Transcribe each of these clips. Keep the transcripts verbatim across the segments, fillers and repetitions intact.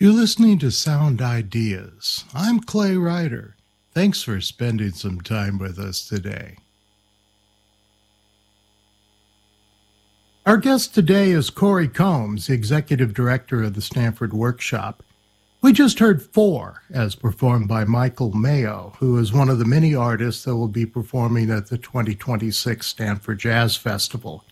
You're listening to Sound Ideas. I'm Clay Ryder. Thanks for spending some time with us today. Our guest today is Corey Combs, the Executive Director of the Stanford Workshop. We just heard Four, as performed by Michael Mayo, who is one of the many artists that will be performing at the twenty twenty-six Stanford Jazz Festival.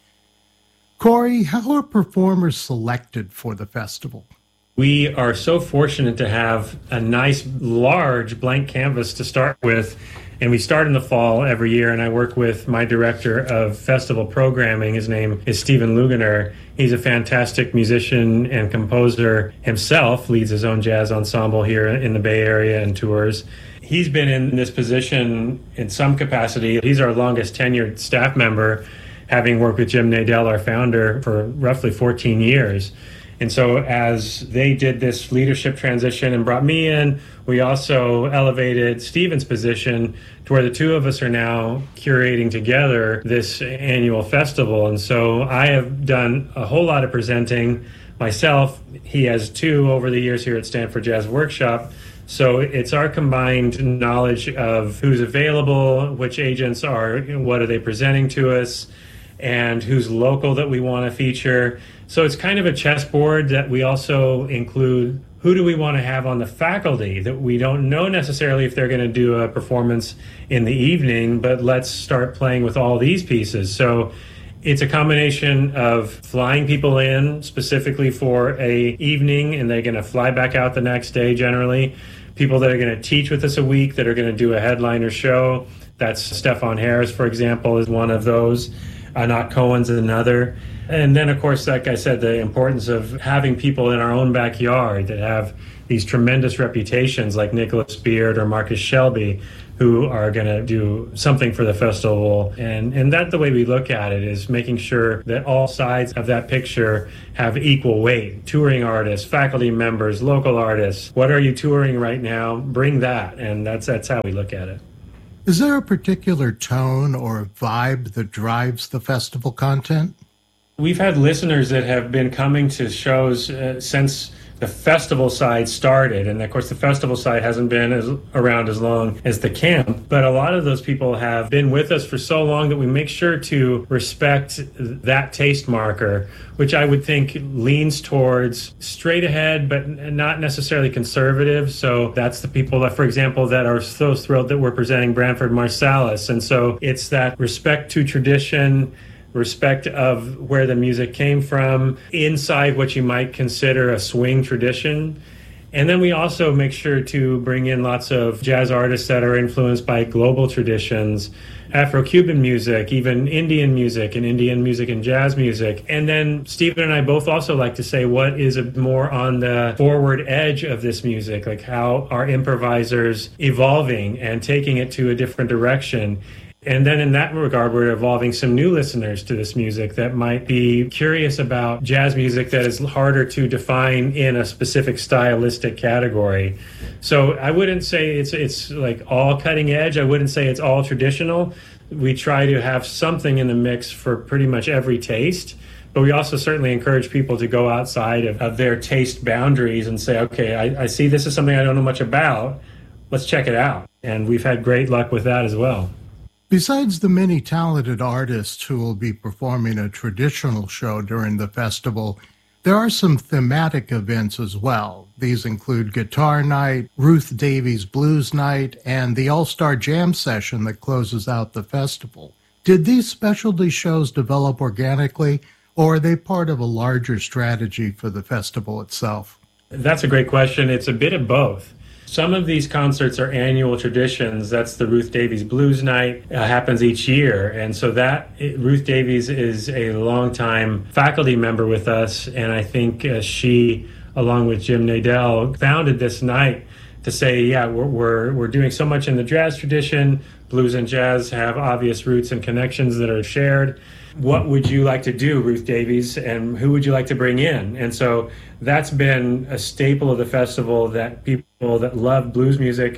Corey, how are performers selected for the festival? We are so fortunate to have a nice, large blank canvas to start with, and we start in the fall every year, and I work with my director of festival programming. His name is Stephen Lugener. He's a fantastic musician and composer himself, leads his own jazz ensemble here in the Bay Area and tours. He's been in this position in some capacity. He's our longest tenured staff member, having worked with Jim Nadell, our founder, for roughly fourteen years. And so as they did this leadership transition and brought me in, we also elevated Stephen's position to where the two of us are now curating together this annual festival. And so I have done a whole lot of presenting myself. He has two over the years here at Stanford Jazz Workshop. So it's our combined knowledge of who's available, which agents are, what are they presenting to us, and who's local that we want to feature. So it's kind of a chessboard that we also include who do we want to have on the faculty that we don't know necessarily if they're going to do a performance in the evening, but let's start playing with all these pieces. So it's a combination of flying people in specifically for a evening, and they're going to fly back out the next day generally. People that are going to teach with us a week that are going to do a headliner show. That's Stefan Harris, for example, is one of those. Anat Cohen's another. And then, of course, like I said, the importance of having people in our own backyard that have these tremendous reputations like Nicholas Beard or Marcus Shelby, who are going to do something for the festival. And, and that's the way we look at it, is making sure that all sides of that picture have equal weight. Touring artists, faculty members, local artists. What are you touring right now? Bring that. And that's that's how we look at it. Is there a particular tone or vibe that drives the festival content? We've had listeners that have been coming to shows uh, since the festival side started. And of course, the festival side hasn't been as, around as long as the camp. But a lot of those people have been with us for so long that we make sure to respect that taste marker, which I would think leans towards straight ahead, but not necessarily conservative. So that's the people that, for example, that are so thrilled that we're presenting Branford Marsalis. And so it's that respect to tradition, respect of where the music came from, inside what you might consider a swing tradition. And then we also make sure to bring in lots of jazz artists that are influenced by global traditions, Afro-Cuban music, even Indian music and Indian music and jazz music. And then Stephen and I both also like to say what is a more on the forward edge of this music, like how are improvisers evolving and taking it to a different direction. And then in that regard, we're evolving some new listeners to this music that might be curious about jazz music that is harder to define in a specific stylistic category. So I wouldn't say it's it's like all cutting edge. I wouldn't say it's all traditional. We try to have something in the mix for pretty much every taste. But we also certainly encourage people to go outside of, of their taste boundaries and say, okay, I, I see this is something I don't know much about. Let's check it out. And we've had great luck with that as well. Besides the many talented artists who will be performing a traditional show during the festival, there are some thematic events as well. These include Guitar Night, Ruth Davies Blues Night, and the All-Star Jam Session that closes out the festival. Did these specialty shows develop organically, or are they part of a larger strategy for the festival itself? That's a great question. It's a bit of both. Some of these concerts are annual traditions. That's the Ruth Davies Blues Night. Uh, happens each year. And so that it, Ruth Davies is a longtime faculty member with us. And I think uh, she, along with Jim Nadell, founded this night to say, yeah, we're, we're, we're doing so much in the jazz tradition. Blues and jazz have obvious roots and connections that are shared. What would you like to do, Ruth Davies, and who would you like to bring in? And so that's been a staple of the festival, that people that love blues music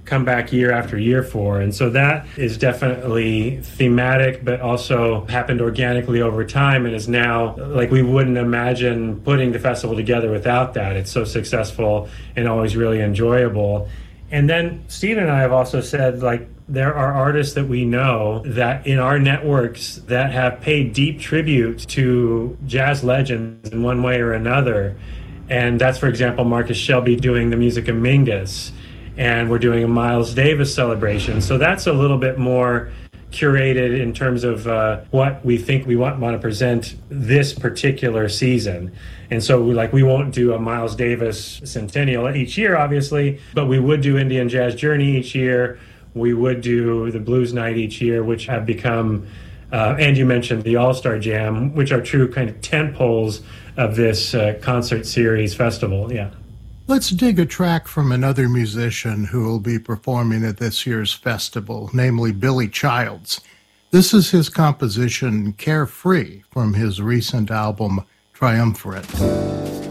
come back year after year for. And so that is definitely thematic, but also happened organically over time and is now like we wouldn't imagine putting the festival together without that. It's so successful and always really enjoyable. And then Steve and I have also said, like, there are artists that we know that in our networks that have paid deep tribute to jazz legends in one way or another. And that's, for example, Marcus Shelby doing the music of Mingus. And we're doing a Miles Davis celebration. So that's a little bit more curated in terms of uh, what we think we want, want to present this particular season. And so we, like, we won't do a Miles Davis centennial each year, obviously, but we would do Indian Jazz Journey each year. We would do the Blues Night each year, which have become, uh, and you mentioned the All-Star Jam, which are true kind of tentpoles of this uh, concert series festival. Yeah. Let's dig a track from another musician who will be performing at this year's festival, namely Billy Childs. This is his composition, Carefree, from his recent album, Triumvirate.